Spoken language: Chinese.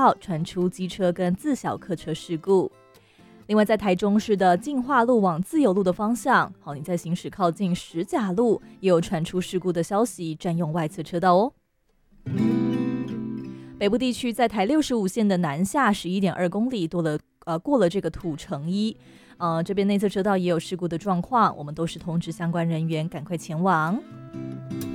道传出机车跟自小客车事故。另外，在台中市的进化路往自由路的方向，你在行驶靠近石甲路，也有传出事故的消息，占用外侧车道哦。北部地区在台65线的南下11.2公里过了这个土城一，这边内侧车道也有事故的状况，我们都是通知相关人员赶快前往。